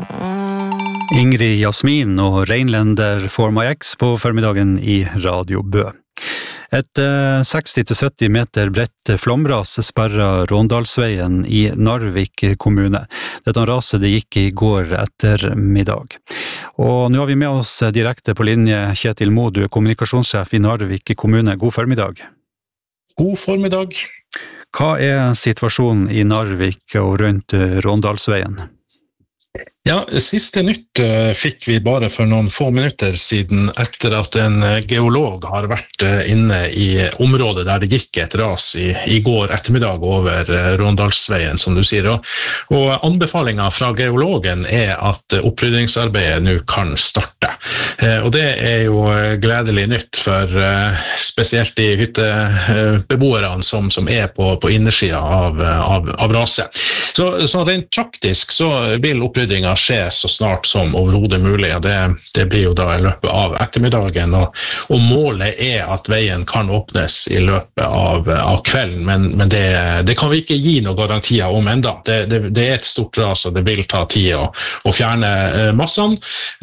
Ingrid Jasmin og Reinlender For My Ex på formiddagen i Radio Bø. Et 60-70 meter bredt flomras sperret Råndalsveien i Narvik kommune. Dette raset det gikk i går ettermiddag. Og nå har vi med oss direkte på linje Kjetil Mo, du er kommunikasjonssjef i Narvik kommune. God formiddag. God formiddag. Hva er situasjonen i Narvik og rundt Råndalsveien? Ja, siste nytt fikk vi bare for noen få minutter siden etter at en geolog har vært inne i området der det gikk et ras i går ettermiddag over Råndalsveien, som du sier. Og anbefalingen fra geologen er at oppryddingsarbeidet nå kan starte. Og det er jo gledelig nytt for spesielt de hyttebeboerne som er på innersiden av raset. Så rent praktisk så vil opprydningen skje så snart som overhodet mulig. Det blir jo da i løpet av ettermiddagen, og målet er at veien kan åpnes i løpet av kvelden, men det kan vi ikke gi noen garantier om enda. Det er et stort ras, og det vil ta tid å fjerne massene,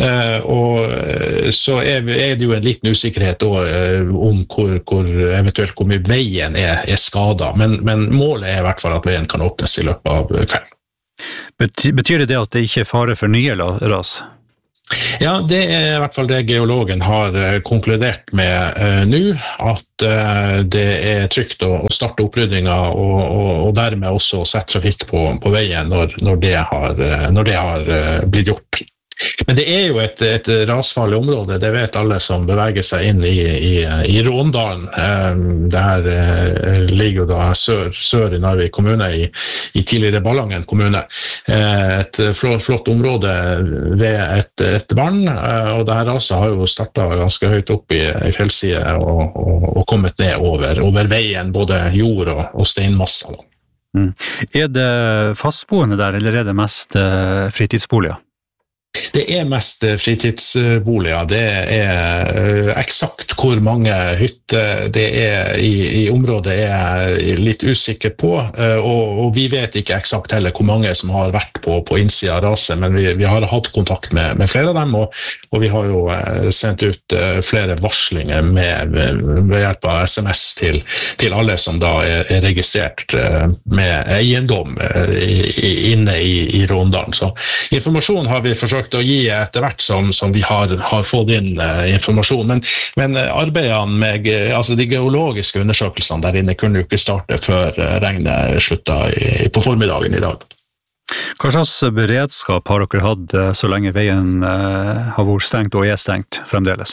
og så er det jo en liten usikkerhet om eventuelt hvor mye veien er skadet, men målet er i hvert fall at veien kan åpnes i løpet av kvelden. Betyr det at det ikke er fare for nye ras? Ja, det er i hvert fall det geologen har konkludert med nå, at det er trygt å starte oppryddingen og dermed også sette trafikk på veien når det har blitt gjort. Men det er jo et rasfarlig område, det vet alle som beveger seg inn i Råndalen. Der ligger jo da sør i Narvik kommune, i tidligere Ballangen kommune. Et flott område ved et vann, og det her raset har jo startet ganske høyt opp i fjellsiden og kommet ned over veien, både jord og steinmasser. Er det fastboende der, eller er det mest fritidsboliger? Det er mest fritidsboliger. Det er eksakt hvor mange hytter det er i området er jeg litt usikker på, og vi vet ikke eksakt heller hvor mange som har vært på innsiden av raset, men vi har hatt kontakt med flere av dem, og vi har jo sendt ut flere varslinger ved hjelp av SMS til alle som da er registrert med eiendom inne i Råndalen. Så informasjon har vi forsøkt å gi etter hvert som vi har fått inn informasjon, men arbeidene med de geologiske undersøkelsene der inne kunne jo ikke starte før regnet sluttet på formiddagen i dag. Hva slags beredskap har dere hatt så lenge veien har vært stengt og er stengt fremdeles?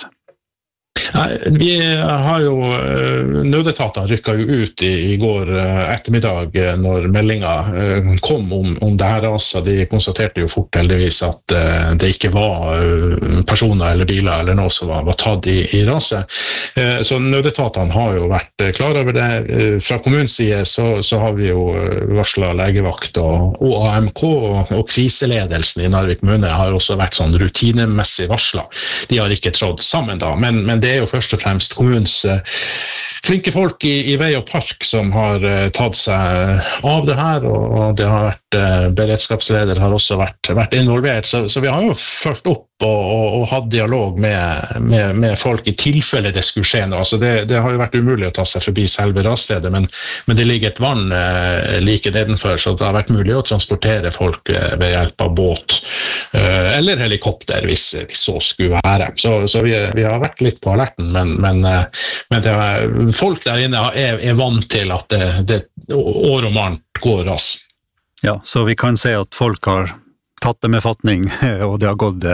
Vi har jo nødetatene rykket jo ut i går ettermiddag når meldingen kom om det her raset. De konstaterte jo fort heldigvis at det ikke var personer eller biler eller noe som var tatt i raset. Så nødetatene har jo vært klar over det. Fra kommunens side så har vi jo varslet legevakt og AMK, og kriseledelsen i Narvik kommune har også vært sånn rutinemessig varslet. De har ikke trådt sammen da, men det er jo først og fremst kommunens flinke folk i vei og park som har tatt seg av det her, og det har vært beredskapsleder har også vært involvert, så vi har jo ført opp og hatt dialog med folk i tilfelle det skulle skje noe. Altså det har jo vært umulig å ta seg forbi selve rasstedet, men det ligger et vann like nedenfor, så det har vært mulig å transportere folk ved hjelp av båt eller helikopter hvis så skulle være. Så vi har vært litt på alerten, men det folk der inne er vant til at det år om annet går raskt. Ja, så vi kan si at folk har tatt det med fatning, og det har gått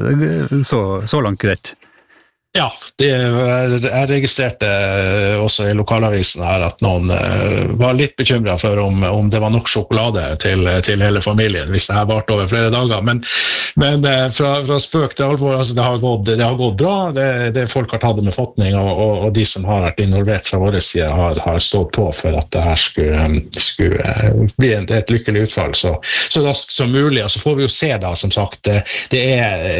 så langt greit. Ja, jeg registrerte også i lokalavisen her at noen var litt bekymret for om det var nok sjokolade til hele familien hvis det her varte over flere dager, men fra spøk til alvor, altså det har gått bra, det folk har tatt det med fatning, og de som har vært involvert fra våre side har stått på for at det her skulle bli et lykkelig utfall så raskt som mulig, og så får vi jo se da, som sagt, det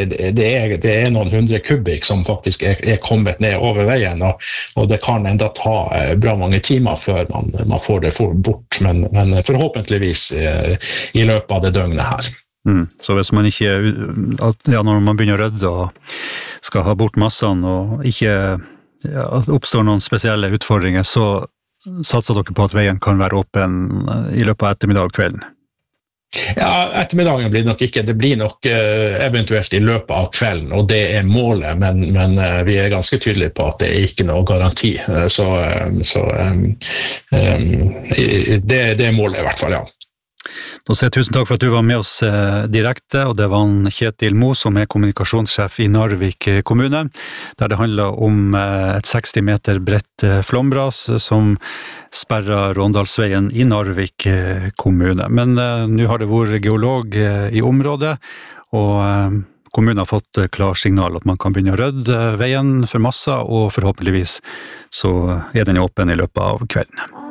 er noen 100 kubikk som faktisk er kommet ned over veien, og det kan enda ta bra mange timer før man får det bort, men forhåpentligvis i løpet av det døgnet her. Så hvis man ikke, når man begynner å rydde og skal ha bort massene og ikke oppstår noen spesielle utfordringer, så satser dere på at veien kan være åpen i løpet av ettermiddag og kvelden? Ja, ettermiddagen blir nok ikke, det blir nok eventuelt i løpet av kvelden, og det er målet, men vi er ganske tydelige på at det er ikke noe garanti, så det er målet i hvert fall, ja. Da sier jeg tusen takk for at du var med oss direkte, og det var Kjetil Mo som er kommunikasjonssjef i Narvik kommune, der det handler om et 60 meter bredt flombras som sperrer Råndalsveien i Narvik kommune. Men nå har det vært geolog i området, og kommunen har fått klarsignal at man kan begynne å rydde veien for masser, og forhåpentligvis så er den åpen i løpet av kvelden.